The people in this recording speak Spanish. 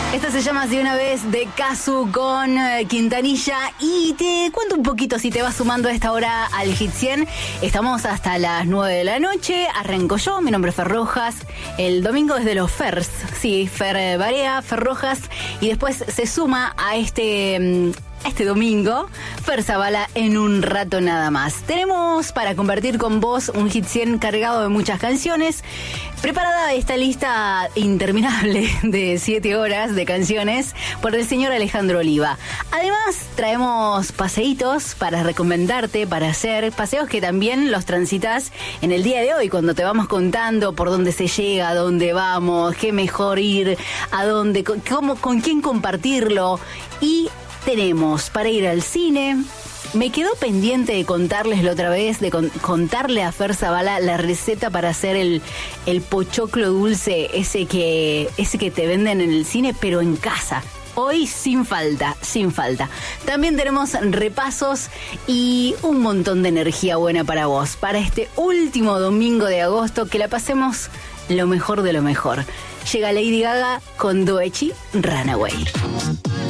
Esta se llama Así una vez de Casu con Quintanilla. Y te cuento un poquito, si te vas sumando a esta hora al Hit 100. Estamos hasta las 9 de la noche. Arranco yo, mi nombre es Fer Rojas. El domingo es de los Fers. Sí, Fer Barea, Fer Rojas. Y después se suma a este domingo, Fer Zabala en un rato nada más. Tenemos para compartir con vos un Hit 100 cargado de muchas canciones. Preparada esta lista interminable de 7 horas de canciones por el señor Alejandro Oliva. Además, traemos paseitos para recomendarte, para hacer paseos que también los transitas en el día de hoy, cuando te vamos contando por dónde se llega, a dónde vamos, qué mejor ir, a dónde, cómo, con quién compartirlo. Y tenemos para ir al cine. Me quedó pendiente de contarles la otra vez, de contarle a Fer Zabala la receta para hacer el pochoclo dulce, ese que te venden en el cine, pero en casa. Hoy sin falta. También tenemos repasos y un montón de energía buena para vos, para este último domingo de agosto, que la pasemos lo mejor de lo mejor. Llega Lady Gaga con Doechii Runaway.